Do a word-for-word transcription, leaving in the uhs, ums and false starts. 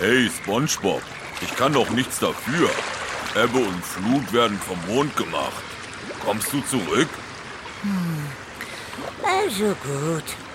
Hey, SpongeBob, ich kann doch nichts dafür. Ebbe und Flut werden vom Mond gemacht. Kommst du zurück? Hm. Also gut.